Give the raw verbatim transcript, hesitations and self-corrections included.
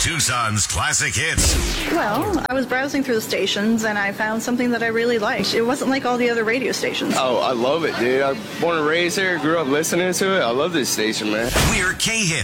Tucson's classic hits. Well, I was browsing through the stations and I found something that I really liked. It wasn't like all the other radio stations. Oh, I love it, dude. I was born and raised here, grew up listening to it. I love this station, man. We're K-Hit.